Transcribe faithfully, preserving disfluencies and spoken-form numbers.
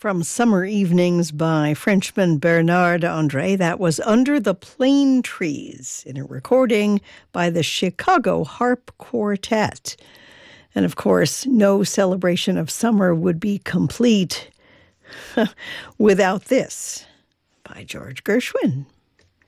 From Summer Evenings by Frenchman Bernard André, that was Under the Plane Trees in a recording by the Chicago Harp Quartet. And of course, no celebration of summer would be complete without this by George Gershwin.